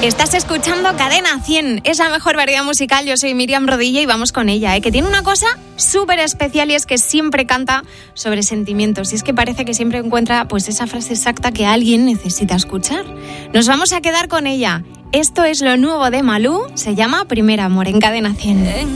Estás escuchando Cadena 100, es la mejor variedad musical. Yo soy Miriam Rodilla y vamos con ella, que tiene una cosa súper especial y es que siempre canta sobre sentimientos. Y es que parece que siempre encuentra pues esa frase exacta que alguien necesita escuchar. Nos vamos a quedar con ella. Esto es lo nuevo de Malú, se llama Primer Amor en Cadena 100.